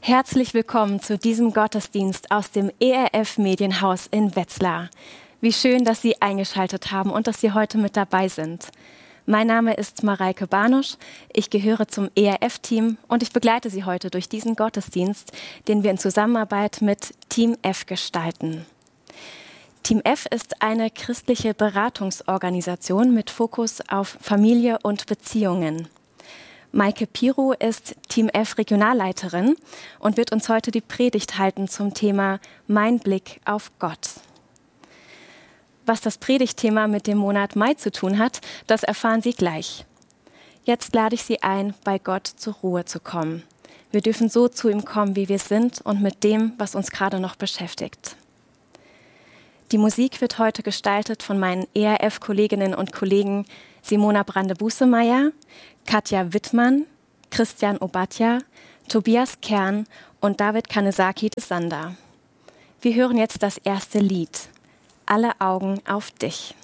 Herzlich willkommen zu diesem Gottesdienst aus dem ERF Medienhaus in Wetzlar. Wie schön, dass Sie eingeschaltet haben und dass Sie heute mit dabei sind. Mein Name ist Mareike Banusch, ich gehöre zum ERF-Team und ich begleite Sie heute durch diesen Gottesdienst, den wir in Zusammenarbeit mit Team F gestalten. Team F ist eine christliche Beratungsorganisation mit Fokus auf Familie und Beziehungen. Maike Piru ist Team F Regionalleiterin und wird uns heute die Predigt halten zum Thema Mein Blick auf Gott. Was das Predigtthema mit dem Monat Mai zu tun hat, das erfahren Sie gleich. Jetzt lade ich Sie ein, bei Gott zur Ruhe zu kommen. Wir dürfen so zu ihm kommen, wie wir sind und mit dem, was uns gerade noch beschäftigt. Die Musik wird heute gestaltet von meinen ERF-Kolleginnen und Kollegen Simona Brande-Busemeyer, Katja Wittmann, Christian Obadja, Tobias Kern und David Kanesaki de Sander. Wir hören jetzt das erste Lied. Alle Augen auf dich.